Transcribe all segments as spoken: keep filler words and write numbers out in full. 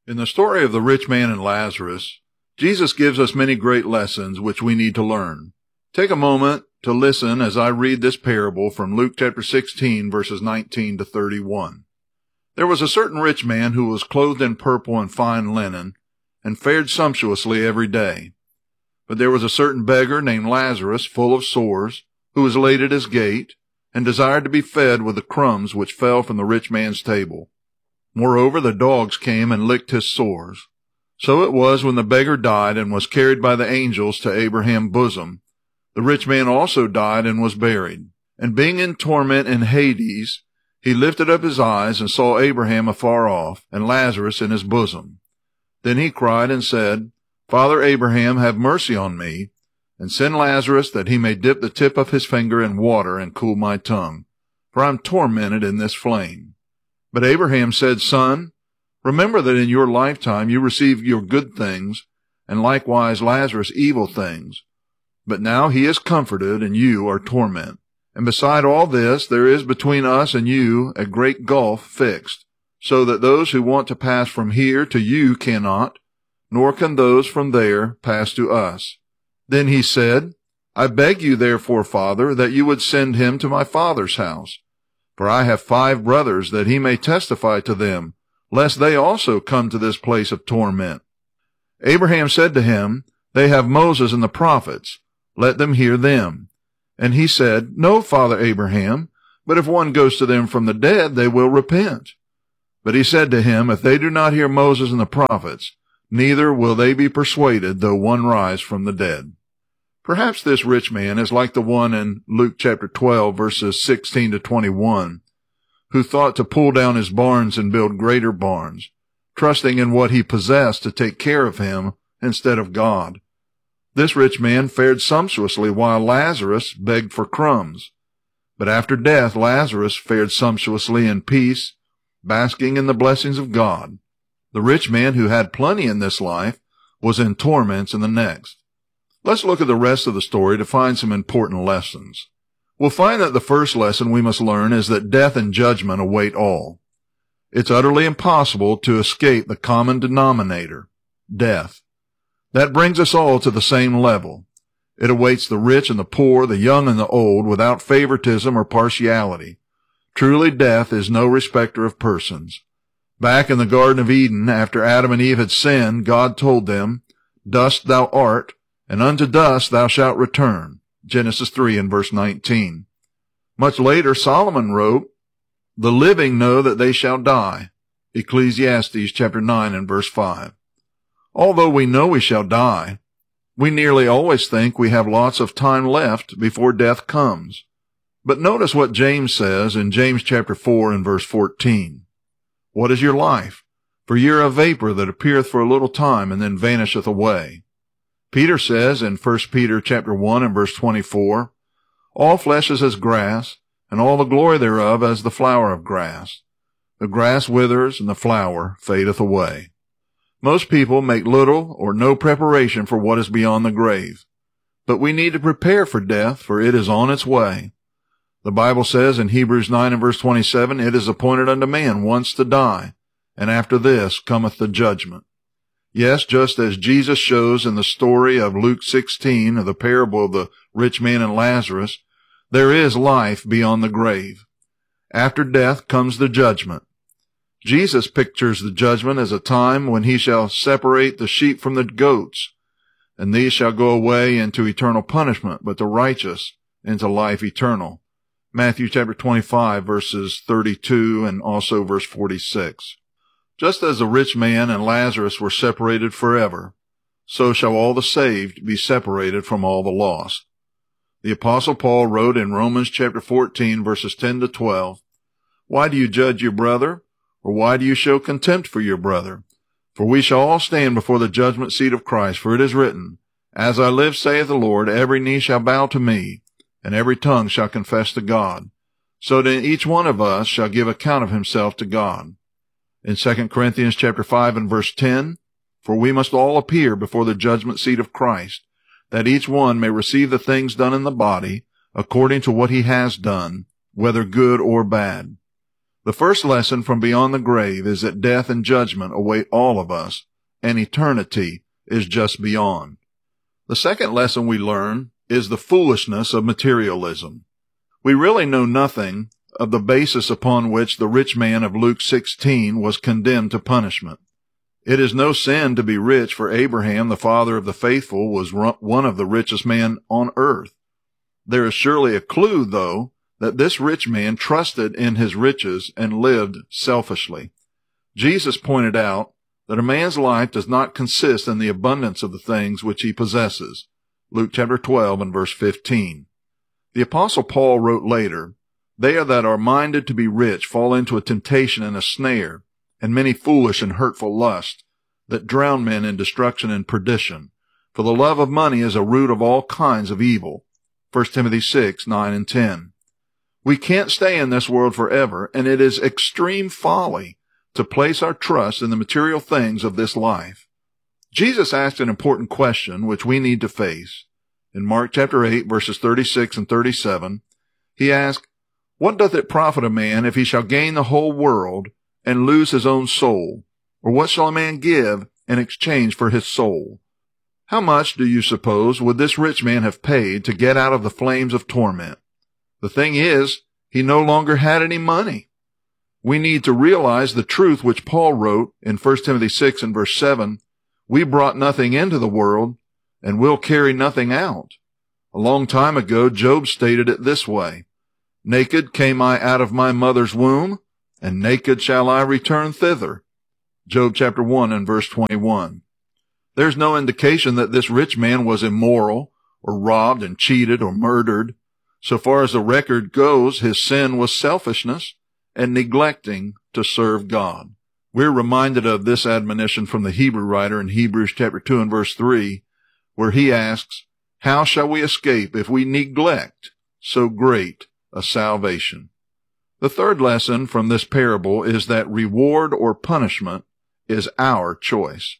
In the story of the rich man and Lazarus, Jesus gives us many great lessons which we need to learn. Take a moment to listen as I read this parable from Luke chapter sixteen, verses nineteen to thirty-one. There was a certain rich man who was clothed in purple and fine linen, and fared sumptuously every day. But there was a certain beggar named Lazarus, full of sores, who was laid at his gate, and desired to be fed with the crumbs which fell from the rich man's table. Moreover, the dogs came and licked his sores. So it was when the beggar died and was carried by the angels to Abraham's bosom. The rich man also died and was buried. And being in torment in Hades, he lifted up his eyes and saw Abraham afar off, and Lazarus in his bosom. Then he cried and said, Father Abraham, have mercy on me, and send Lazarus that he may dip the tip of his finger in water and cool my tongue, for I am tormented in this flame. But Abraham said, Son, remember that in your lifetime you received your good things, and likewise Lazarus evil things. But now he is comforted, and you are tormented. And beside all this, there is between us and you a great gulf fixed, so that those who want to pass from here to you cannot, nor can those from there pass to us. Then he said, I beg you therefore, Father, that you would send him to my father's house. For I have five brothers, that he may testify to them, lest they also come to this place of torment. Abraham said to him, They have Moses and the prophets. Let them hear them. And he said, No, Father Abraham, but if one goes to them from the dead, they will repent. But he said to him, If they do not hear Moses and the prophets, neither will they be persuaded, though one rise from the dead. Perhaps this rich man is like the one in Luke chapter twelve, verses sixteen to twenty-one, who thought to pull down his barns and build greater barns, trusting in what he possessed to take care of him instead of God. This rich man fared sumptuously while Lazarus begged for crumbs. But after death, Lazarus fared sumptuously in peace, basking in the blessings of God. The rich man who had plenty in this life was in torments in the next. Let's look at the rest of the story to find some important lessons. We'll find that the first lesson we must learn is that death and judgment await all. It's utterly impossible to escape the common denominator, death. That brings us all to the same level. It awaits the rich and the poor, the young and the old, without favoritism or partiality. Truly, death is no respecter of persons. Back in the Garden of Eden, after Adam and Eve had sinned, God told them, Dust thou art, and unto dust thou shalt return. Genesis three and verse nineteen. Much later, Solomon wrote, The living know that they shall die. Ecclesiastes chapter nine and verse five. Although we know we shall die, we nearly always think we have lots of time left before death comes. But notice what James says in James chapter four and verse fourteen. What is your life? For ye are a vapor that appeareth for a little time and then vanisheth away. Peter says in First Peter chapter one and verse twenty-four, All flesh is as grass, and all the glory thereof as the flower of grass. The grass withers, and the flower fadeth away. Most people make little or no preparation for what is beyond the grave. But we need to prepare for death, for it is on its way. The Bible says in Hebrews nine and verse twenty-seven, It is appointed unto man once to die, and after this cometh the judgment. Yes, just as Jesus shows in the story of Luke sixteen, of the parable of the rich man and Lazarus, there is life beyond the grave. After death comes the judgment. Jesus pictures the judgment as a time when he shall separate the sheep from the goats, and these shall go away into eternal punishment, but the righteous into life eternal. Matthew chapter twenty-five, verses thirty-two and also verse forty-six. Just as the rich man and Lazarus were separated forever, so shall all the saved be separated from all the lost. The Apostle Paul wrote in Romans chapter fourteen, verses ten to twelve, Why do you judge your brother? Or why do you show contempt for your brother? For we shall all stand before the judgment seat of Christ, for it is written, As I live, saith the Lord, every knee shall bow to me, and every tongue shall confess to God. So then each one of us shall give account of himself to God. In Second Corinthians chapter five and verse ten, For we must all appear before the judgment seat of Christ, that each one may receive the things done in the body, according to what he has done, whether good or bad. The first lesson from beyond the grave is that death and judgment await all of us, and eternity is just beyond. The second lesson we learn is the foolishness of materialism. We really know nothing of the basis upon which the rich man of Luke sixteen was condemned to punishment. It is no sin to be rich, for Abraham, the father of the faithful, was one of the richest men on earth. There is surely a clue, though, that this rich man trusted in his riches and lived selfishly. Jesus pointed out that a man's life does not consist in the abundance of the things which he possesses. Luke chapter twelve and verse fifteen. The Apostle Paul wrote later, "They that are minded to be rich fall into a temptation and a snare, and many foolish and hurtful lusts, that drown men in destruction and perdition. For the love of money is a root of all kinds of evil." First Timothy six, nine and ten. We can't stay in this world forever, and it is extreme folly to place our trust in the material things of this life. Jesus asked an important question which we need to face. In Mark chapter eight, verses thirty-six and thirty-seven, he asked, "What doth it profit a man if he shall gain the whole world and lose his own soul? Or what shall a man give in exchange for his soul?" How much, do you suppose, would this rich man have paid to get out of the flames of torment? The thing is, he no longer had any money. We need to realize the truth which Paul wrote in First Timothy six and verse seven, "We brought nothing into the world, and will carry nothing out." A long time ago, Job stated it this way, "Naked came I out of my mother's womb, and naked shall I return thither." Job chapter one and verse twenty-one. There's no indication that this rich man was immoral, or robbed and cheated or murdered. So far as the record goes, his sin was selfishness and neglecting to serve God. We're reminded of this admonition from the Hebrew writer in Hebrews chapter two and verse three, where he asks, "How shall we escape if we neglect so great a salvation?" The third lesson from this parable is that reward or punishment is our choice.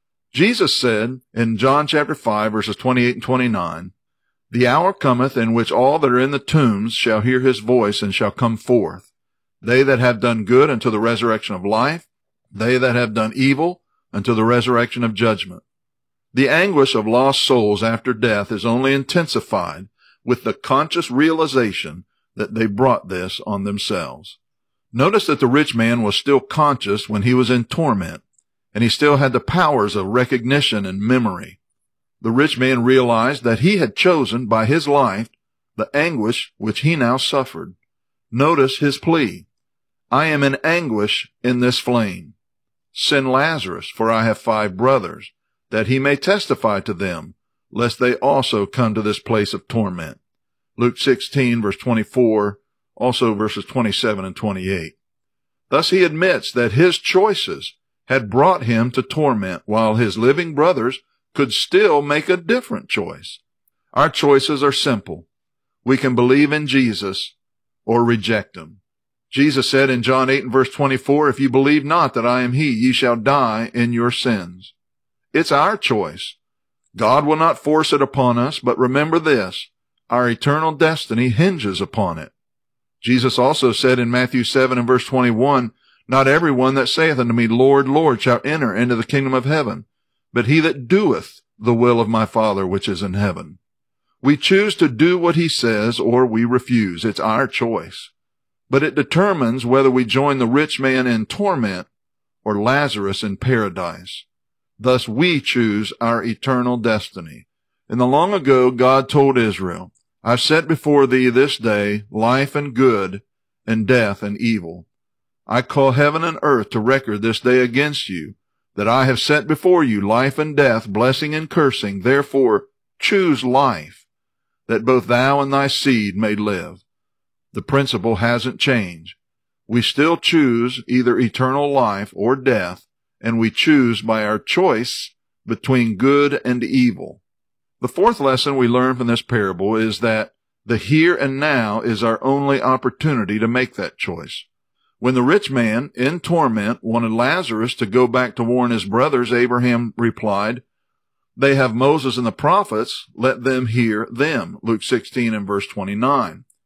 Jesus said in John chapter five, verses twenty-eight and twenty-nine, "The hour cometh in which all that are in the tombs shall hear his voice and shall come forth. They that have done good unto the resurrection of life, they that have done evil unto the resurrection of judgment." The anguish of lost souls after death is only intensified with the conscious realization that they brought this on themselves. Notice that the rich man was still conscious when he was in torment, and he still had the powers of recognition and memory. The rich man realized that he had chosen by his life the anguish which he now suffered. Notice his plea, "I am in anguish in this flame. Send Lazarus, for I have five brothers, that he may testify to them, lest they also come to this place of torment." Luke sixteen, verse twenty-four, also verses twenty-seven and twenty-eight. Thus he admits that his choices had brought him to torment, while his living brothers could still make a different choice. Our choices are simple. We can believe in Jesus or reject him. Jesus said in John eight and verse twenty-four, "If you believe not that I am he, ye shall die in your sins." It's our choice. God will not force it upon us, but remember this, our eternal destiny hinges upon it. Jesus also said in Matthew seven and verse twenty-one, "Not every one that saith unto me, Lord, Lord, shall enter into the kingdom of heaven, but he that doeth the will of my Father which is in heaven." We choose to do what he says, or we refuse. It's our choice. But it determines whether we join the rich man in torment or Lazarus in paradise. Thus we choose our eternal destiny. In the long ago, God told Israel, "I've set before thee this day life and good, and death and evil. I call heaven and earth to record this day against you, that I have set before you life and death, blessing and cursing. Therefore choose life, that both thou and thy seed may live." The principle hasn't changed. We still choose either eternal life or death, and we choose by our choice between good and evil. The fourth lesson we learn from this parable is that the here and now is our only opportunity to make that choice. When the rich man, in torment, wanted Lazarus to go back to warn his brothers, Abraham replied, "They have Moses and the prophets, let them hear them." Luke sixteen and verse twenty-nine.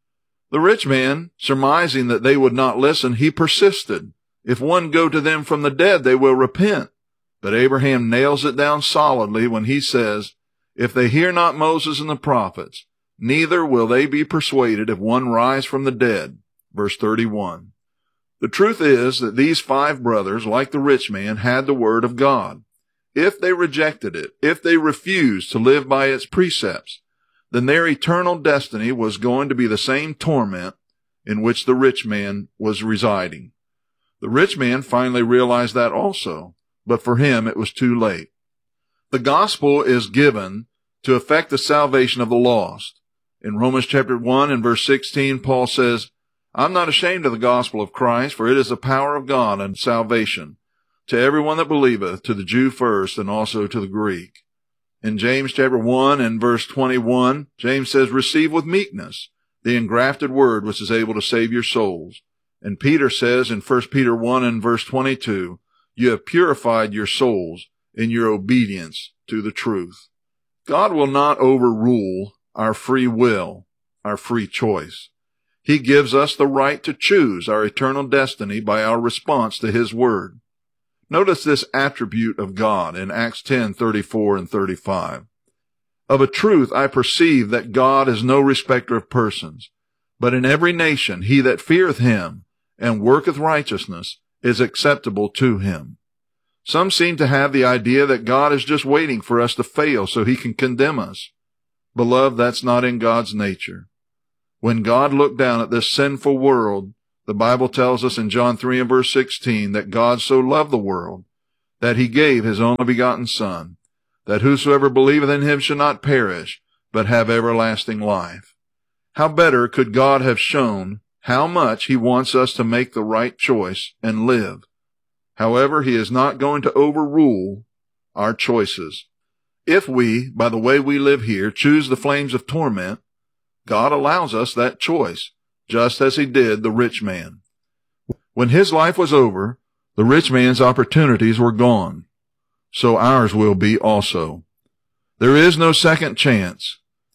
The rich man, surmising that they would not listen, he persisted. If one go to them from the dead, they will repent. But Abraham nails it down solidly when he says, if they hear not Moses and the prophets, neither will they be persuaded if one rise from the dead. Verse thirty-one. The truth is that these five brothers, like the rich man, had the word of God. If they rejected it, if they refused to live by its precepts, then their eternal destiny was going to be the same torment in which the rich man was residing. The rich man finally realized that also, but for him it was too late. The gospel is given to effect the salvation of the lost. In Romans chapter one and verse sixteen, Paul says, I'm not ashamed of the gospel of Christ, for it is the power of God unto salvation, to everyone that believeth, to the Jew first, and also to the Greek. In James chapter one and verse twenty-one, James says, receive with meekness the engrafted word which is able to save your souls. And Peter says in First Peter one and verse twenty-two, you have purified your souls in your obedience to the truth. God will not overrule our free will, our free choice. He gives us the right to choose our eternal destiny by our response to his word. Notice this attribute of God in Acts ten, thirty-four and thirty-five. Of a truth I perceive that God is no respecter of persons, but in every nation he that feareth him and worketh righteousness is acceptable to him. Some seem to have the idea that God is just waiting for us to fail so he can condemn us. Beloved, that's not in God's nature. When God looked down at this sinful world, the Bible tells us in John three and verse sixteen that God so loved the world that he gave his only begotten Son, that whosoever believeth in him shall not perish, but have everlasting life. How better could God have shown how much he wants us to make the right choice and live? However, he is not going to overrule our choices. If we, by the way we live here, choose the flames of torment, God allows us that choice, just as he did the rich man. When his life was over, the rich man's opportunities were gone. So ours will be also. There is no second chance.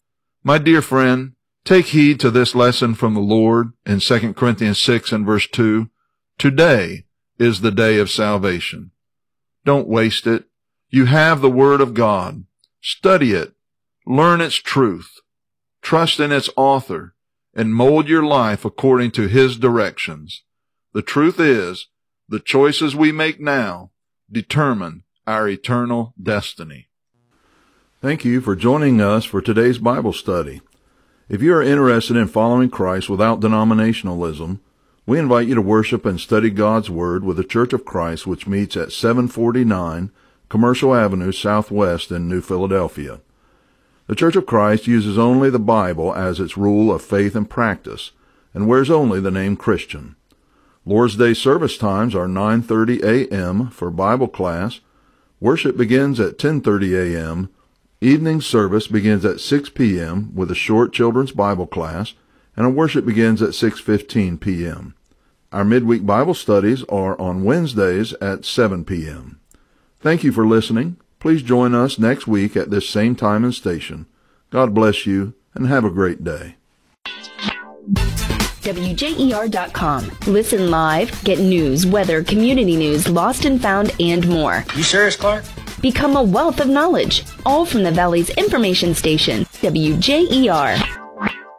My dear friend, take heed to this lesson from the Lord in Second Corinthians six and verse two. Today is the day of salvation. Don't waste it. You have the word of God. Study it. Learn its truth. Trust in its author and mold your life according to his directions. The truth is, the choices we make now determine our eternal destiny. Thank you for joining us for today's Bible study. If you are interested in following Christ without denominationalism, we invite you to worship and study God's Word with the Church of Christ, which meets at seven forty-nine Commercial Avenue Southwest in New Philadelphia. The Church of Christ uses only the Bible as its rule of faith and practice, and wears only the name Christian. Lord's Day service times are nine thirty a.m. for Bible class. Worship begins at ten thirty a.m. Evening service begins at six p.m. with a short children's Bible class, and a worship begins at six fifteen p.m. Our midweek Bible studies are on Wednesdays at seven p.m. Thank you for listening. Please join us next week at this same time and station. God bless you, and have a great day. W J E R dot com. Listen live, get news, weather, community news, lost and found, and more. You serious, Clark? Become a wealth of knowledge, all from the Valley's information station, W J E R.